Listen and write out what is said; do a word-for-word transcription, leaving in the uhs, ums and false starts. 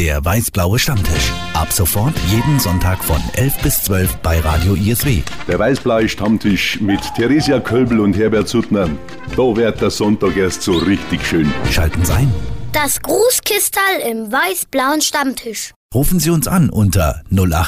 Der weiß-blaue Stammtisch. Ab sofort jeden Sonntag von elf bis zwölf bei Radio I S W. Der weiß-blaue Stammtisch mit Theresia Kölbel und Herbert Suttner. Da wird der Sonntag erst so richtig schön. Schalten Sie ein. Das Grußkistal im weiß-blauen Stammtisch. Rufen Sie uns an unter null acht